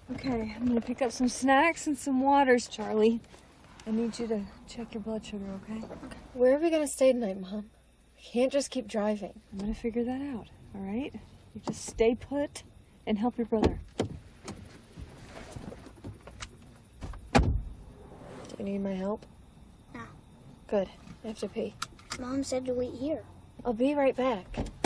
Okay, I'm gonna pick up some snacks and some waters, Charlie. I need you to check your blood sugar, okay? Where are we gonna stay tonight, Mom? We can't just keep driving. I'm gonna figure that out, all right? You just stay put and help your brother. Do you need my help? No. Good. I have to pee. Mom said to wait here. I'll be right back.